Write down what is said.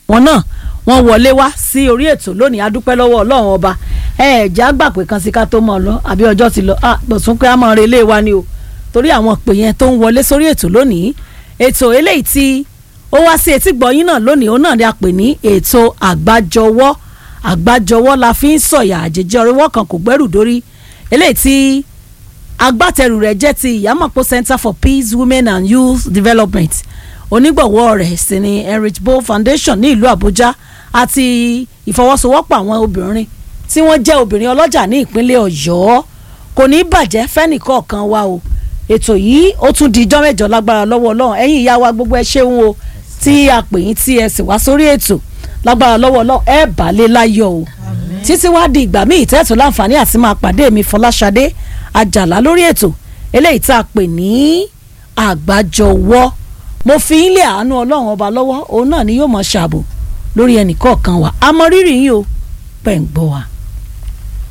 wọn náà wọ́n wọlé wá sí orí ètò lónìí. adúpẹ́ lọ́wọ́ Ọlọ́run ọba ẹ̀ẹ́dá gbà pé kan sí ká tó mọ̀ lọ àbí ọjọ́ ti lọ bọ̀sùn pé a máa relé wa ni o torí àwọn pè yẹn tó ń wọlé sórí ètò lónìí. ètò eléyìí tí ó wá sí etí gbọ̀yìn náà lónìí òun náà ni a pè ní ètò àgbájọwọ́ la fi ń sọ̀yà àjèjì ọ̀rẹ́wọ́ kan kò gbẹ́rù dórí eléyìí tí agbátẹrù rẹ̀ jẹ́ ti Ìyámọ̀pó Center for Peace, Women and Youth Development. onígbọ̀wọ́ rẹ̀ sì ni Heinrich Böll Foundation ní ìlú Àbújá àti ìfọwọ́sowọ́pọ̀ àwọn obìnrin tí wọ́n jẹ́ obìnrin ọlọ́jà ní ìpínlẹ̀ Ọ̀yọ́. kò ní bàjẹ́ fẹ́nìkọ̀ọ̀kan wa o. ètò yìí ó tún di ijọ́ mẹ́jọ lágbára lọ́wọ́ Ọlọ́run. ẹ̀yin ìyá wa gbogbo ẹ ṣeun o tí a pè yín tí ẹ sì wá sórí ètò lágbára lọ́wọ́ Ọlọ́run ẹ bàálẹ̀ láyọ̀ o. títí wá di ìgbà míì tẹ́tù láǹfààní àti máa pàdé mi Fọláṣadé Àjàlá lórí ètò eléyìí tá a pè ní àgbájọwọ́. mo fi ń lé àánú Ọlọ́run ọba lọ́wọ́ òun náà ni yóò mọ̀ ṣàbò lórí ẹnì kọ̀ọ̀kan wa. a mọ rírì yín o pẹ̀ ń gbọ́ wa.